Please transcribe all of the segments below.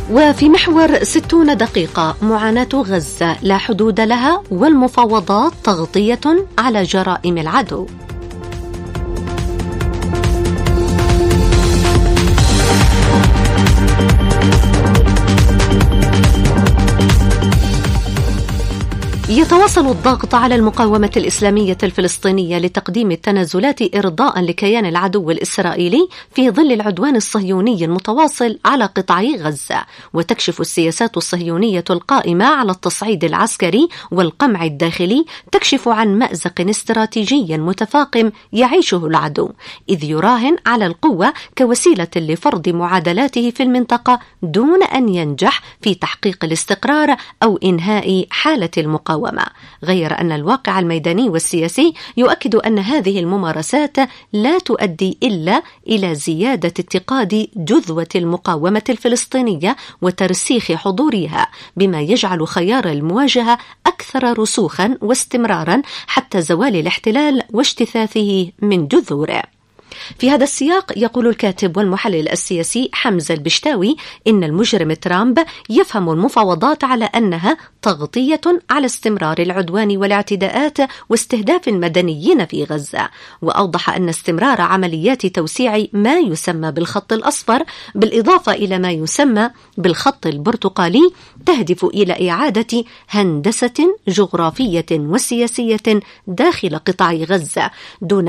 وفي محور 60 دقيقة، معاناة غزة لا حدود لها والمفاوضات تغطية على جرائم العدو. يتواصل الضغط على المقاومة الإسلامية الفلسطينية لتقديم التنازلات إرضاء لكيان العدو الإسرائيلي في ظل العدوان الصهيوني المتواصل على قطاع غزة. وتكشف السياسات الصهيونية القائمة على التصعيد العسكري والقمع الداخلي تكشف عن مأزق استراتيجي متفاقم يعيشه العدو، إذ يراهن على القوة كوسيلة لفرض معادلاته في المنطقة دون أن ينجح في تحقيق الاستقرار أو إنهاء حالة المقاومة. غير أن الواقع الميداني والسياسي يؤكد أن هذه الممارسات لا تؤدي إلا إلى زيادة اتقاد جذوة المقاومة الفلسطينية وترسيخ حضورها، بما يجعل خيار المواجهة أكثر رسوخا واستمرارا حتى زوال الاحتلال واجتثاثه من جذوره. في هذا السياق يقول الكاتب والمحلل السياسي حمزة البشتاوي إن المجرم ترامب يفهم المفاوضات على أنها تغطية على استمرار العدوان والاعتداءات واستهداف المدنيين في غزة، وأوضح أن استمرار عمليات توسيع ما يسمى بالخط الأصفر بالإضافة إلى ما يسمى بالخط البرتقالي تهدف إلى إعادة هندسة جغرافية وسياسية داخل قطاع غزة دون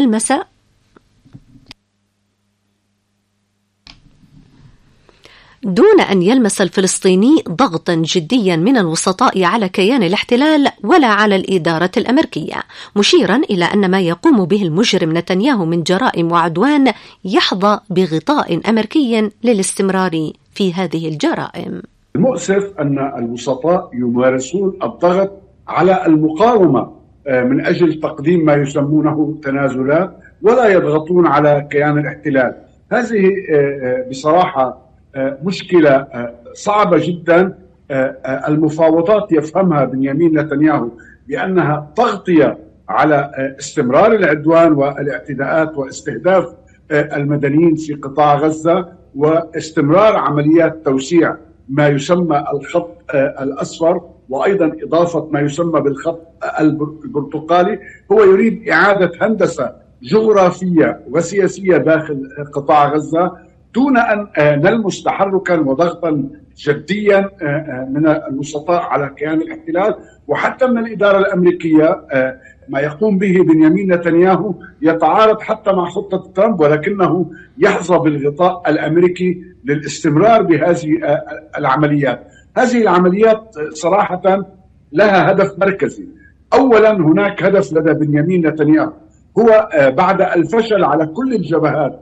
أن يلمس الفلسطيني ضغطا جديا من الوسطاء على كيان الاحتلال ولا على الإدارة الأمريكية، مشيرا إلى أن ما يقوم به المجرم نتنياهو من جرائم وعدوان يحظى بغطاء أمريكي للاستمرار في هذه الجرائم. المؤسف أن الوسطاء يمارسون الضغط على المقاومة من أجل تقديم ما يسمونه تنازلات، ولا يضغطون على كيان الاحتلال. هذه بصراحة مشكلة صعبة جدا. المفاوضات يفهمها بنيامين نتنياهو بأنها تغطية على استمرار العدوان والاعتداءات واستهداف المدنيين في قطاع غزة واستمرار عمليات توسيع ما يسمى الخط الأصفر، وأيضا إضافة ما يسمى بالخط البرتقالي. هو يريد إعادة هندسة جغرافية وسياسية داخل قطاع غزة دون أن نلمس تحركا وضغطا جديا من الوسطاء على كيان الاحتلال وحتى من الإدارة الأمريكية. ما يقوم به بنيامين نتنياهو يتعارض حتى مع خطة ترامب، ولكنه يحظى بالغطاء الأمريكي للاستمرار بهذه العمليات. هذه العمليات صراحة لها هدف مركزي. أولا هناك هدف لدى بنيامين نتنياهو، هو بعد الفشل على كل الجبهات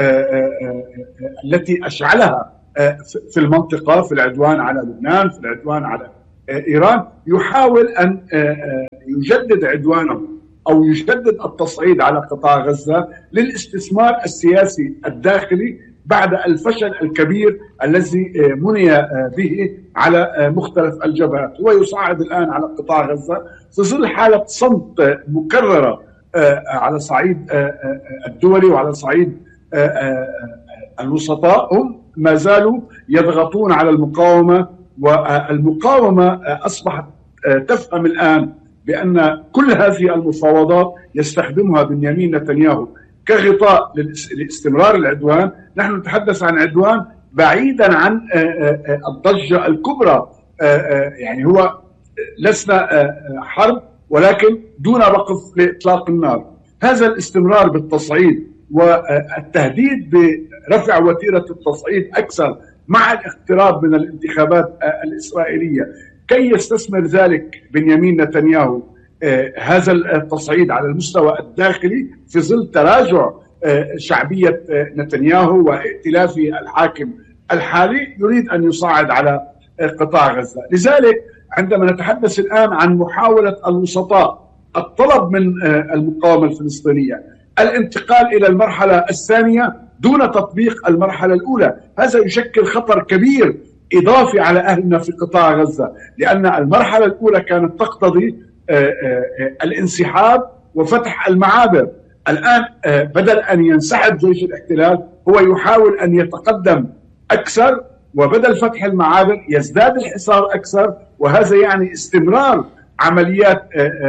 التي أشعلها في المنطقة، في العدوان على لبنان، في العدوان على إيران، يحاول أن يجدد عدوانه أو يجدد التصعيد على قطاع غزة للاستثمار السياسي الداخلي بعد الفشل الكبير الذي مني به على مختلف الجبهات. هو يصعد الآن على قطاع غزة في ظل حالة صمت مكررة على صعيد الدولي وعلى صعيد الوسطاء. هم ما زالوا يضغطون على المقاومة، والمقاومة أصبحت تفهم الآن بأن كل هذه المفاوضات يستخدمها بنيامين نتنياهو كغطاء لاستمرار العدوان. نحن نتحدث عن عدوان بعيدا عن الضجة الكبرى، يعني هو لسنا حرب ولكن دون وقف لإطلاق النار. هذا الاستمرار بالتصعيد والتهديد برفع وتيرة التصعيد أكثر مع الاقتراب من الانتخابات الإسرائيلية كي يستثمر ذلك بنيامين نتنياهو هذا التصعيد على المستوى الداخلي في ظل تراجع شعبية نتنياهو وائتلافه الحاكم الحالي. يريد أن يصعد على قطاع غزة. لذلك عندما نتحدث الآن عن محاولة الوسطاء الطلب من المقاومة الفلسطينية الانتقال إلى المرحلة الثانية دون تطبيق المرحلة الأولى، هذا يشكل خطر كبير إضافي على أهلنا في قطاع غزة، لأن المرحلة الأولى كانت تقتضي الانسحاب وفتح المعابر. الآن بدل أن ينسحب جيش الاحتلال هو يحاول أن يتقدم أكثر وبدل فتح المعابر يزداد الحصار أكثر، وهذا يعني استمرار عمليات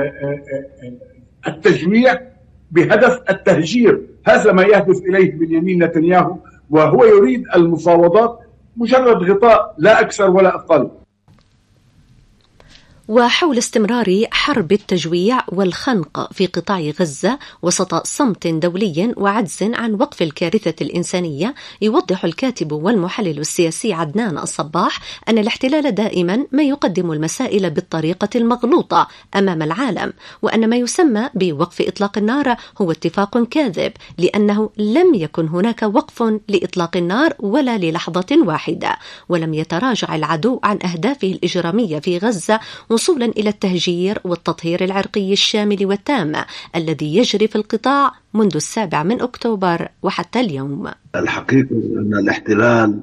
التجويع بهدف التهجير. هذا ما يهدف إليه بنيامين نتنياهو، وهو يريد المفاوضات مجرد غطاء لا أكثر ولا أقل. وحول استمرار حرب التجويع والخنق في قطاع غزة وسط صمت دولي وعجز عن وقف الكارثة الإنسانية، يوضح الكاتب والمحلل السياسي عدنان الصباح أن الاحتلال دائما ما يقدم المسائل بالطريقة المغلوطة أمام العالم، وأن ما يسمى بوقف إطلاق النار هو اتفاق كاذب، لأنه لم يكن هناك وقف لإطلاق النار ولا للحظة واحدة، ولم يتراجع العدو عن أهدافه الإجرامية في غزة وصولا إلى التهجير والتطهير العرقي الشامل والتام الذي يجري في القطاع منذ 7 أكتوبر وحتى اليوم. الحقيقة أن الاحتلال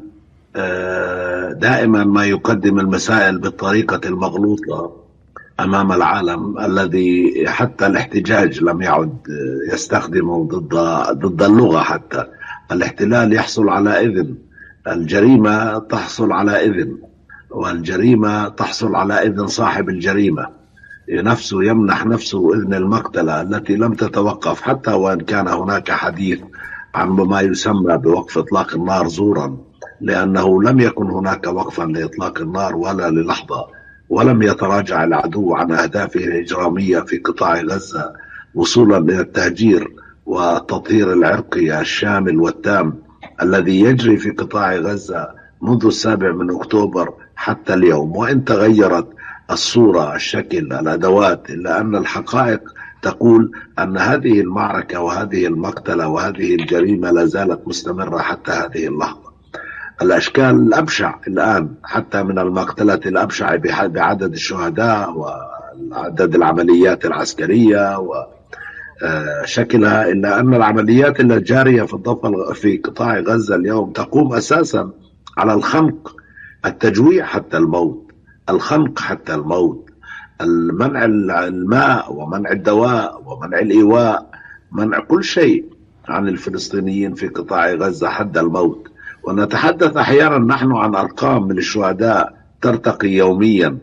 دائما ما يقدم المسائل بالطريقة المغلوطة أمام العالم، الذي حتى الاحتجاج لم يعد يستخدمه ضد اللغة. حتى الاحتلال يحصل على إذن، الجريمة تحصل على إذن، والجريمة تحصل على إذن صاحب الجريمة نفسه، يمنح نفسه إذن المقتلة التي لم تتوقف، حتى وإن كان هناك حديث عن ما يسمى بوقف إطلاق النار زورا، لأنه لم يكن هناك وقفا لإطلاق النار ولا للحظة، ولم يتراجع العدو عن أهدافه الإجرامية في قطاع غزة وصولا إلى التهجير والتطهير العرقي الشامل والتام الذي يجري في قطاع غزة منذ 7 أكتوبر حتى اليوم. وإن تغيرت الصورة، الشكل، الأدوات، إلا أن الحقائق تقول أن هذه المعركة وهذه المقتلة وهذه الجريمة لا زالت مستمرة حتى هذه اللحظة. الأشكال الأبشع الآن حتى من المقتلة الأبشع بعدد الشهداء وعدد العمليات العسكرية وشكلها، إلا أن العمليات الجارية في قطاع غزة اليوم تقوم أساسا على الخنق، التجويع حتى الموت، الخنق حتى الموت، منع الماء ومنع الدواء ومنع الإيواء، منع كل شيء عن الفلسطينيين في قطاع غزة حد الموت. ونتحدث أحيانا نحن عن أرقام من الشهداء ترتقي يوميا،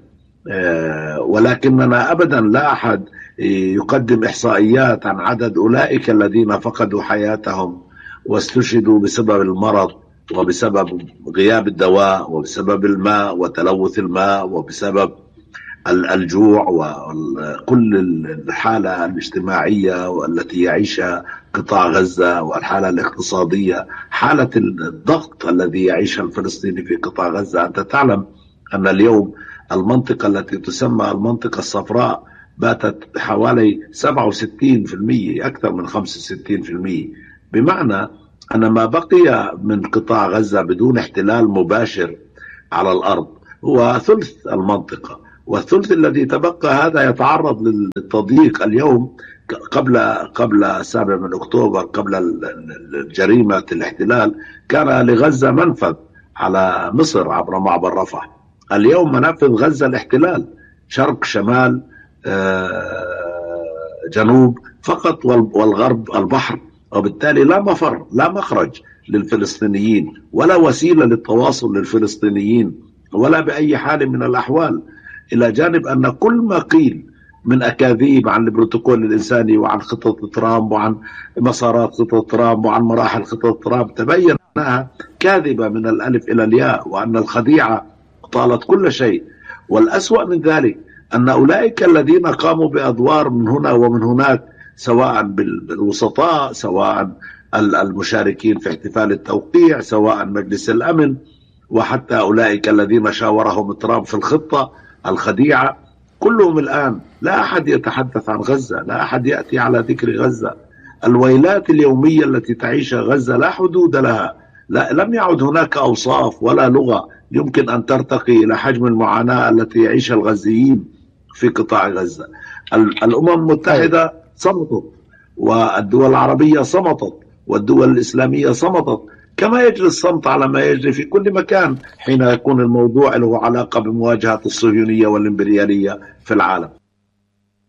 ولكننا أبدا لا أحد يقدم إحصائيات عن عدد أولئك الذين فقدوا حياتهم واستشهدوا بسبب المرض وبسبب غياب الدواء وبسبب الماء وتلوث الماء وبسبب الجوع وكل الحالة الاجتماعية التي يعيشها قطاع غزة والحالة الاقتصادية، حالة الضغط الذي يعيشها الفلسطيني في قطاع غزة. أنت تعلم أن اليوم المنطقة التي تسمى المنطقة الصفراء باتت حوالي 67%، أكثر من 65%، بمعنى أن ما بقي من قطاع غزة بدون احتلال مباشر على الأرض هو ثلث المنطقة، والثلث الذي تبقى هذا يتعرض للتضييق اليوم. قبل 7 أكتوبر، قبل جريمة الاحتلال، كان لغزة منفذ على مصر عبر معبر رفح. اليوم منافذ غزة الاحتلال، شرق، شمال، جنوب فقط، والغرب البحر، وبالتالي لا مفر، لا مخرج للفلسطينيين، ولا وسيلة للتواصل للفلسطينيين، ولا بأي حال من الأحوال. إلى جانب أن كل ما قيل من أكاذيب عن البروتوكول الإنساني وعن خطط ترامب وعن مسارات خطط ترامب وعن مراحل خطط ترامب تبين أنها كاذبة من الألف إلى الياء، وأن الخديعة طالت كل شيء. والأسوأ من ذلك أن أولئك الذين قاموا بأدوار من هنا ومن هناك، سواء بالوسطاء، سواء المشاركين في احتفال التوقيع، سواء مجلس الأمن، وحتى أولئك الذين شاورهم ترامب في الخطة الخديعة، كلهم الآن لا أحد يتحدث عن غزة، لا أحد يأتي على ذكر غزة. الويلات اليومية التي تعيشها غزة لا حدود لها، لم يعد هناك أوصاف ولا لغة يمكن أن ترتقي إلى حجم المعاناة التي يعيشها الغزيين في قطاع غزة. الأمم المتحدة صمتت، والدول العربية صمتت، والدول الإسلامية صمتت، كما يجري الصمت على ما يجري في كل مكان حين يكون الموضوع له علاقة بمواجهة الصهيونية والإمبريالية في العالم.